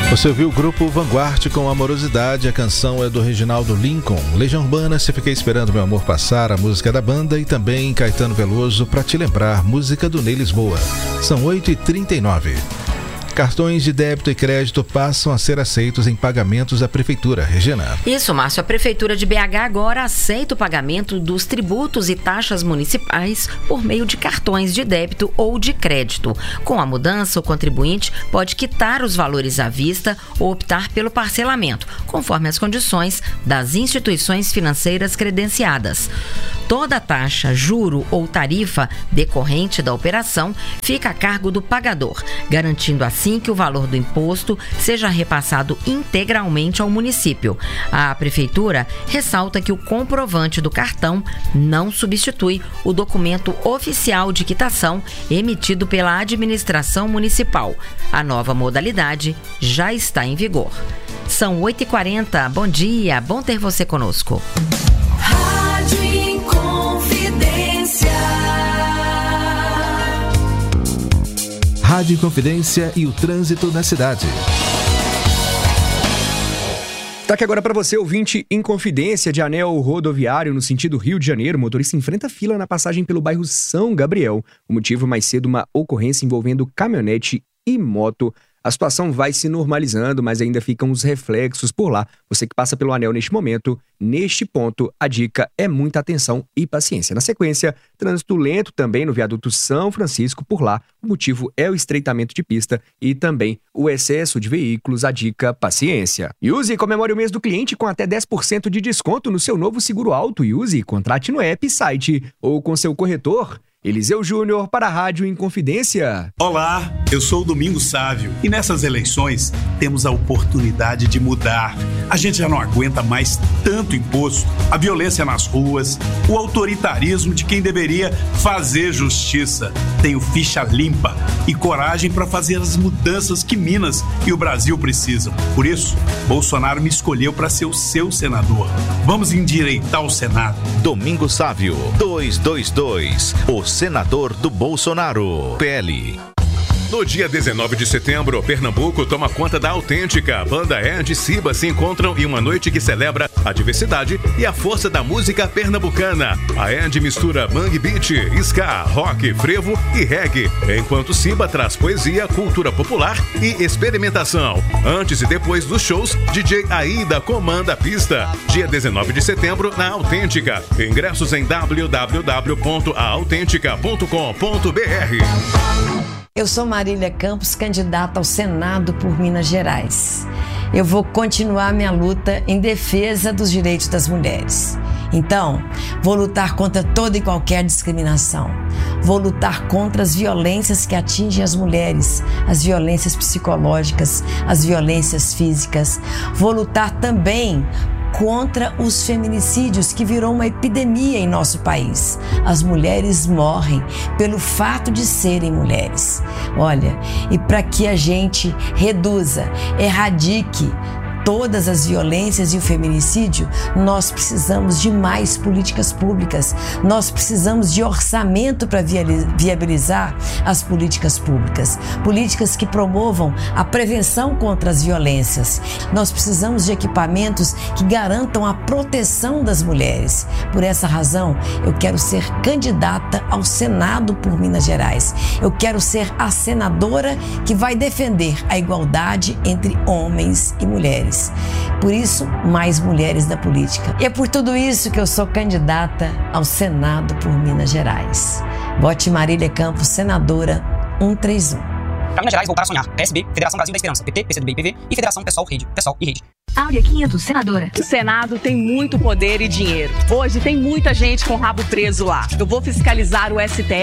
Você ouviu o grupo Vanguard com Amorosidade, a canção é do Reginaldo Lincoln. Legião Urbana, Se Fiquei Esperando Meu Amor Passar, a música da banda, e também Caetano Veloso, Pra Te Lembrar, música do Ney Lisboa. São 8h39. Cartões de débito e crédito passam a ser aceitos em pagamentos da Prefeitura. Regina. Isso, Márcio. A Prefeitura de BH agora aceita o pagamento dos tributos e taxas municipais por meio de cartões de débito ou de crédito. Com a mudança, o contribuinte pode quitar os valores à vista ou optar pelo parcelamento, conforme as condições das instituições financeiras credenciadas. Toda taxa, juro ou tarifa decorrente da operação fica a cargo do pagador, garantindo assim que o valor do imposto seja repassado integralmente ao município. A Prefeitura ressalta que o comprovante do cartão não substitui o documento oficial de quitação emitido pela administração municipal. A nova modalidade já está em vigor. São 8h40. Bom dia, bom ter você conosco. Rádio Inconfidência. Rádio Inconfidência e o trânsito na cidade. Destaque agora para você, ouvinte, Inconfidência de anel rodoviário no sentido Rio de Janeiro. O motorista enfrenta fila na passagem pelo bairro São Gabriel. O motivo, mais cedo, uma ocorrência envolvendo caminhonete e moto. A situação vai se normalizando, mas ainda ficam os reflexos por lá. Você que passa pelo anel neste momento, neste ponto, a dica é muita atenção e paciência. Na sequência, trânsito lento também no viaduto São Francisco por lá. O motivo é o estreitamento de pista e também o excesso de veículos. A dica, paciência. Use e comemore o mês do cliente com até 10% de desconto no seu novo seguro auto. Use, contrate no app, site ou com seu corretor. Eliseu Júnior para a Rádio Inconfidência. Olá, eu sou o Domingos Sávio e nessas eleições temos a oportunidade de mudar. A gente já não aguenta mais tanto imposto, a violência nas ruas, o autoritarismo de quem deveria fazer justiça. Tenho ficha limpa e coragem para fazer as mudanças que Minas e o Brasil precisam. Por isso, Bolsonaro me escolheu para ser o seu senador. Vamos endireitar o Senado. Domingos Sávio, 222, o senador do Bolsonaro. PL. No dia 19 de setembro, Pernambuco toma conta da Autêntica. Banda Ed e Siba se encontram em uma noite que celebra a diversidade e a força da música pernambucana. A Ed mistura mangue beat, ska, rock, frevo e reggae, enquanto Siba traz poesia, cultura popular e experimentação. Antes e depois dos shows, DJ Aida comanda a pista. Dia 19 de setembro, na Autêntica. Ingressos em www.autêntica.com.br. Eu sou Marília Campos, candidata ao Senado por Minas Gerais. Eu vou continuar minha luta em defesa dos direitos das mulheres. Então, vou lutar contra toda e qualquer discriminação. Vou lutar contra as violências que atingem as mulheres, as violências psicológicas, as violências físicas. Vou lutar também contra os feminicídios, que virou uma epidemia em nosso país. As mulheres morrem pelo fato de serem mulheres. Olha, e para que a gente reduza, erradique todas as violências e o feminicídio, nós precisamos de mais políticas públicas. Nós precisamos de orçamento para viabilizar as políticas públicas. Políticas que promovam a prevenção contra as violências. Nós precisamos de equipamentos que garantam a proteção das mulheres. Por essa razão, eu quero ser candidata ao Senado por Minas Gerais. Eu quero ser a senadora que vai defender a igualdade entre homens e mulheres. Por isso, mais mulheres na política. E é por tudo isso que eu sou candidata ao Senado por Minas Gerais. Vote Marília Campos, senadora 131. Para Minas Gerais, voltar a sonhar. PSB, Federação Brasil da Esperança, PT, PCdoB e PV e Federação Pessoal e Rede. Áurea 500, senadora. O Senado tem muito poder e dinheiro. Hoje tem muita gente com o rabo preso lá. Eu vou fiscalizar o STF